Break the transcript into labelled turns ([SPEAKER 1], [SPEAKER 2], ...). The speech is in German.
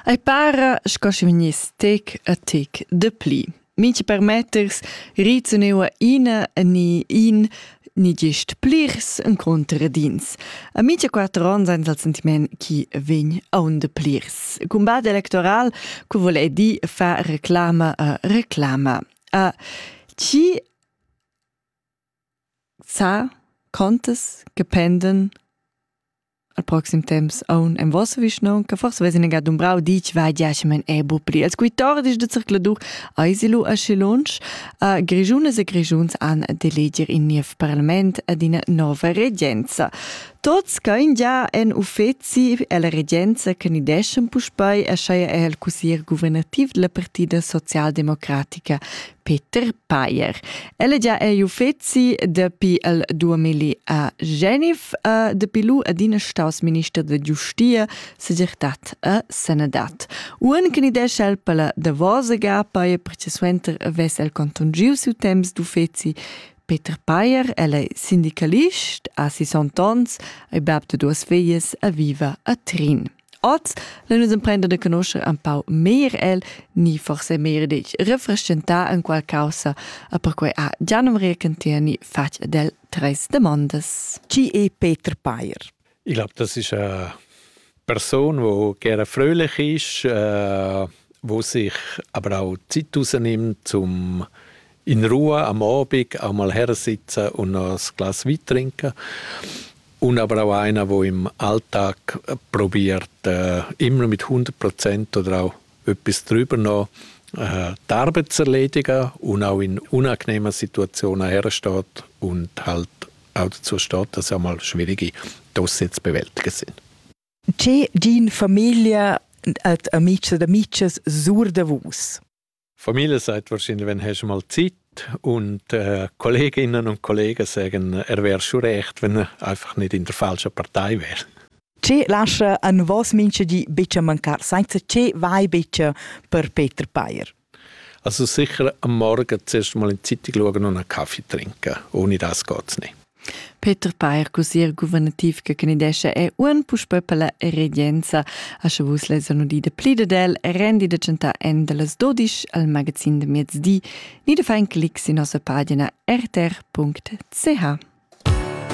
[SPEAKER 1] Ai para scosci vegnis tec a tec de pli. Minci permetters rizuneva ina ni in ni gest plirs en contradins. A minci 4 ans ein al sentiment chi vegn aun de plirs. Combat electoral cu volei di fa reclama a reclama. Ci sa contas dependen al proxim temps aun en vossa vischnon, che forse vesi negat un brau dic vai giacemen ebo pli. Als 14 de circladur aisilu a Schelonsch, grigiunes e grigiuns han deleger in niev parlament ad ina nova regenza. Tots cain già en uffezi e la regenza che ni deschen puspai a schaia el cusier governativ de la partida socialdemocratica Peter Payer. Ella già è uffezi de pi al 2000 a Genif, de pilu ad ina stausminister de giustia segirtat a Senadat. Un che ni deschel pala de vosa ga paia perché suenter ves el contungiu su temps d'uffezi Peter Payer, ella è sindicalist, a 60 ans, e babte 2 filles a viva a Trin. Oz, la nus emprender de conoscer un pau mehr el, ni forse mehr dic refrescenta en qual causa, per cui a Gianna Maria Cantiani fac del 3 demandas.
[SPEAKER 2] Chi è Peter Payer?
[SPEAKER 3] Ich glaube, das ist eine Person, die gerne fröhlich ist, die sich aber auch Zeit rausnimmt, um in Ruhe am Abend auch mal hersitzen und noch ein Glas Wein trinken. Und aber auch einer, der im Alltag probiert, immer mit 100% oder auch etwas drüber noch die Arbeit zu erledigen und auch in unangenehmen Situationen hersteht und halt auch dazu steht, dass auch mal schwierige Dossiers zu bewältigen sind.
[SPEAKER 2] C'è din famiglia et amici ed amiches sur de vus?
[SPEAKER 3] Familie sagt wahrscheinlich, wenn hast du mal Zeit, und Kolleginnen und Kollegen sagen, er wäre schon recht, wenn er einfach nicht in der falschen Partei wäre.
[SPEAKER 2] C'è lascia an vos mince di beccia mancar, senza c'è vai beccia per Peter Payer?
[SPEAKER 3] Also sicher am Morgen zuerst mal in die Zeitung schauen und einen Kaffee trinken. Ohne das geht's nicht.
[SPEAKER 1] Peter Payer, cosier governativ che canidesce è un puspö per la regenza. A chavus lesano di de plidedel rendi de centa en de las 12 al magazin de mezzdi. Ni de fein clic in nostra pagina rtr.ch.